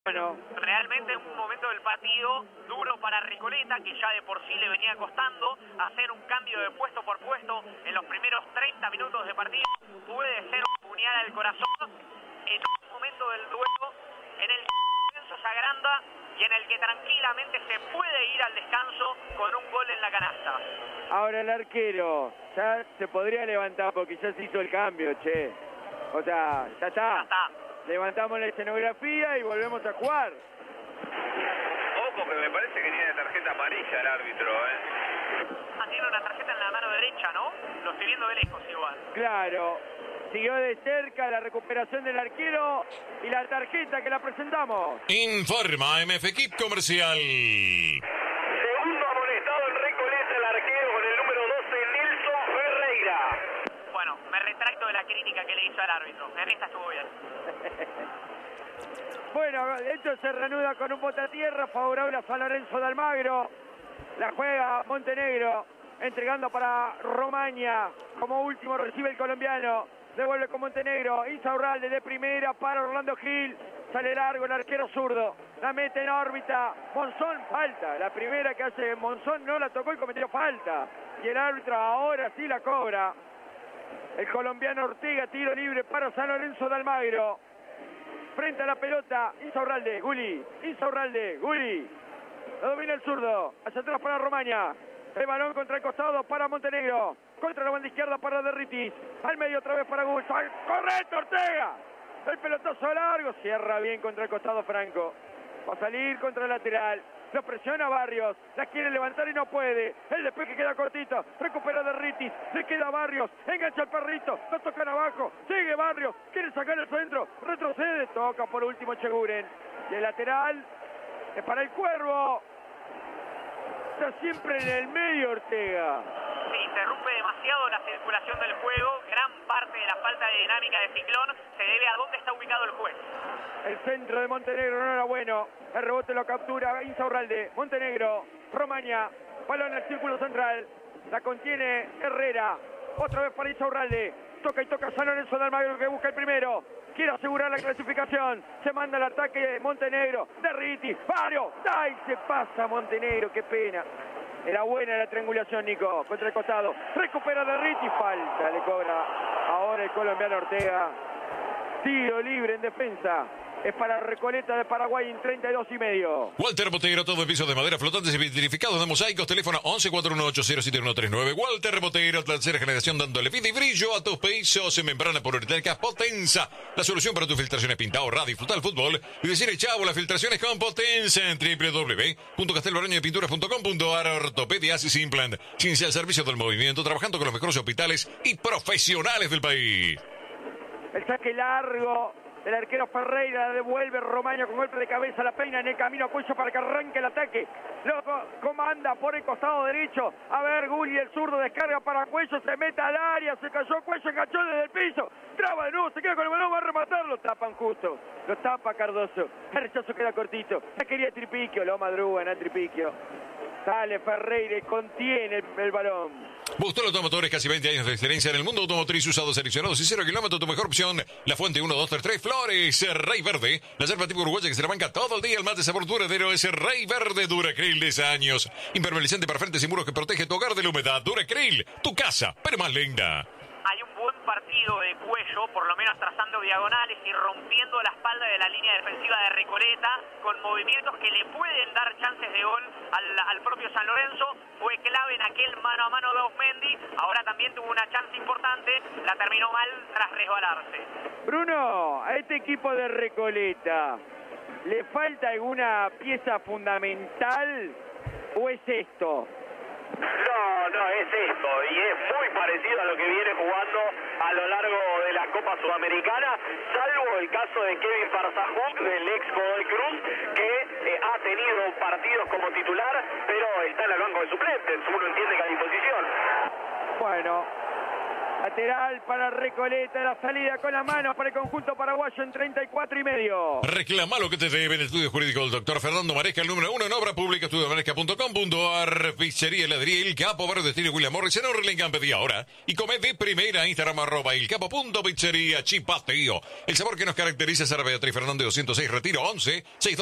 Bueno, realmente un momento del partido duro para Recoleta, que ya de por sí le venía costando hacer un cambio de puesto por puesto en los primeros 30 minutos de partido. Puede ser un puñal al corazón en un momento del duelo en el que el descenso se agranda y en el que tranquilamente se puede ir al descanso con un gol en la canasta. ahora el arquero ya se podría levantar porque ya se hizo el cambio, che. O sea, ya está. Ya está. Levantamos la escenografía y volvemos a jugar. Ojo que me parece que tiene tarjeta amarilla el árbitro, Tiene una tarjeta en la mano derecha, ¿no? Lo estoy viendo de lejos igual. Claro, siguió de cerca la recuperación del arquero y la tarjeta que la presentamos. Informa MF Equip Comercial. Segundo amonestado en Recoleta el arquero con el número 12, Nilson Ferreira. Bueno, me retracto de la crítica que le hizo al árbitro. En esta estuvo bien. Bueno, esto se reanuda con un botatierra favorable a San Lorenzo de Almagro. La juega Montenegro, entregando para Romaña. Como último recibe el colombiano. Devuelve con Montenegro. Insaurralde de primera para Orlando Gil. Sale largo el arquero zurdo. La mete en órbita. Monzón, falta. La primera que hace Monzón no la tocó y cometió falta. Y el árbitro ahora sí la cobra. El colombiano Ortega, tiro libre para San Lorenzo de Almagro. Frente a la pelota, Insaurralde, Guli. Insaurralde, Guli. Lo domina el zurdo. Hacia atrás para Romaña. El balón contra el costado para Montenegro. Contra la banda izquierda para Derritis. Al medio otra vez para Gul. ¡Correcto, Ortega! El pelotazo largo. Cierra bien contra el costado Franco. Va a salir contra el lateral. Lo presiona Barrios. La quiere levantar y no puede. El despeje queda cortito. Recupera Derritis. Le queda Barrios. Engancha el perrito. Lo tocan abajo. Sigue Barrios. Quiere sacar el centro. Retrocede. Toca por último Cheguren. Y el lateral es para el Cuervo. Está siempre en el medio Ortega. Se interrumpe demasiado la circulación del juego. Gran parte de la falta de dinámica de Ciclón se debe a dónde está ubicado el juez. El centro de Montenegro no era bueno. El rebote lo captura Insaurralde. Montenegro. Romaña. Balón al círculo central. La contiene Herrera. Otra vez para Insaurralde. Toca y toca San Lorenzo de Almagro que busca el primero. Quiere asegurar la clasificación. Se manda el ataque de Montenegro. Derriti. Vario. ¡Ay! Se pasa Montenegro. Qué pena. Era buena la triangulación, Nico. Contra el costado. Recupera Derriti. Falta. Le cobra ahora el colombiano Ortega. Tiro libre en defensa. Es para Recoleta de Paraguay en 32,5. Walter Botero, todo en pisos de madera flotantes y vitrificados de mosaicos. Teléfono 11-418-07139. Walter Botero, tercera generación dándole vida y brillo a tus pisos en membrana poliurética Potenza. La solución para tus filtraciones pintado, radio, disfrutar el fútbol y decirle chavo las filtraciones con Potenza en www.castelbarañodepinturas.com.ar. Ortopedia y Implant. Ciencia al servicio del movimiento, trabajando con los mejores hospitales y profesionales del país. El saque largo. El arquero Ferreira la devuelve. Romaña con golpe de cabeza. La peina en el camino a Cuello para que arranque el ataque. Lo comanda por el costado derecho. A ver, Gulli, el zurdo, descarga para Cuello. Se mete al área. Se cayó Cuello. Enganchó desde el piso. Traba de nuevo. Se queda con el balón. Va a rematar. Lo tapan justo. Lo tapa Cardoso. El rechazo queda cortito. Ya quería Tripiquio. Lo madrugan a Tripiquio. Sale Ferreira y contiene el balón. Bustelo Automotores, casi 20 años de excelencia en el mundo automotriz, usados, seleccionados y 0 kilómetros, tu mejor opción. La Fuente 1, 2, 3, 3, Flores, Rey Verde. La yerba tipo uruguaya que se la banca todo el día, el más de sabor duradero es Rey Verde Duracril de 10 años. Impermeabilizante para frentes y muros que protege tu hogar de la humedad. Duracril, tu casa, pero más linda. Hay un buen partido de Cuello, por lo menos trazando diagonales y rompiendo la espalda de la línea defensiva de Recoleta, con movimientos que le pueden dar chances de gol al propio San Lorenzo. Fue clave en aquel mano a mano de Osmendi, ahora también tuvo una chance importante, la terminó mal tras resbalarse. Bruno, a este equipo de Recoleta, ¿le falta alguna pieza fundamental o es esto? No, es esto, y es muy parecido a lo que viene jugando a lo largo de la Copa Sudamericana, salvo el caso de Kevin Farsajuk, del ex Godoy Cruz, que ha tenido partidos como titular, pero está en el banco de suplentes, uno entiende que a disposición. Bueno, la Lateral para Recoleta, la salida con las manos para el conjunto paraguayo en 34,5. Reclama lo que te debe en el estudio jurídico del doctor Fernando Maresca, el número 1 en obra pública, estudiomaresca.com.ar, pizzería Ladriel, El Capo, barrio Destino William Morris, en Orlingham, pedí ahora. Y come de primera, Instagram, @elcapo.pizzería, chipateo. El sabor que nos caracteriza es Sara Beatriz Fernández 206, Retiro 11,